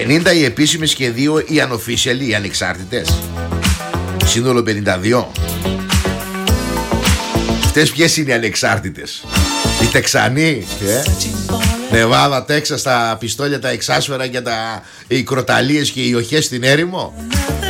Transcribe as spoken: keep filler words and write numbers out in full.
πενήντα οι επίσημες και δύο οι unofficial, οι ανεξάρτητες. Σύνολο πενήντα δύο. Αυτές ποιες είναι οι ανεξάρτητες? Οι Τεξανοί, ε? Νεβάδα, Τέξας, τα πιστόλια, τα εξάσφαιρα και τα... οι κροταλίες και οι οχές στην έρημο.